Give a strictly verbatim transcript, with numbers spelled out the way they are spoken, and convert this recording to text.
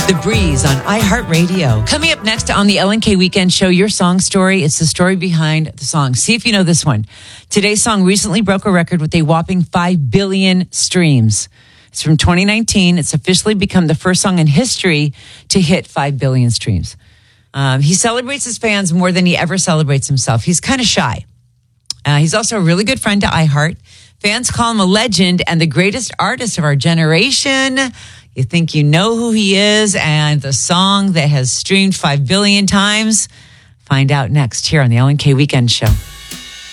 The Breeze on iHeartRadio. Coming up next on the L N K Weekend Show, your song story. It's the story behind the song. See if you know this one. Today's song recently broke a record with a whopping five billion streams. It's from twenty nineteen. It's officially become the first song in history to hit five billion streams. Um, he celebrates his fans more than he ever celebrates himself. He's kind of shy. Uh, he's also a really good friend to iHeart. Fans call him a legend and the greatest artist of our generation. You think you know who he is, and the song that has streamed five billion times? Find out next here on the L N K Weekend Show.